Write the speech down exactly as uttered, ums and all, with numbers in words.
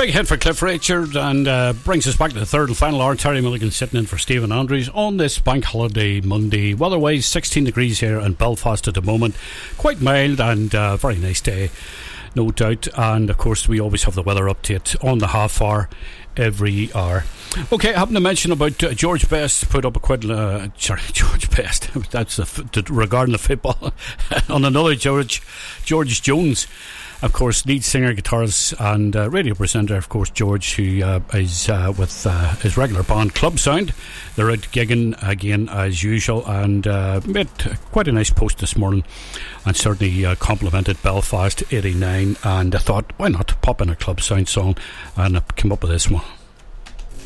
Big hit for Cliff Richard, and uh, brings us back to the third and final hour. Terry Milligan sitting in for Stephen Andrews on this bank holiday Monday. Weather-wise, sixteen degrees here in Belfast at the moment. Quite mild and uh, very nice day, no doubt. And of course, we always have the weather update on the half hour every hour. Okay, I happen to mention about uh, George Best put up a quid. Uh, sorry, George Best. That's the f- the, regarding the football on another George George Jones. Of course, lead singer, guitarist and uh, radio presenter, of course, George, who uh, is uh, with uh, his regular band Club Sound. They're out gigging again as usual, and uh, made quite a nice post this morning, and certainly uh, complimented Belfast eighty-nine, and I thought, why not pop in a Club Sound song, and I came up with this one.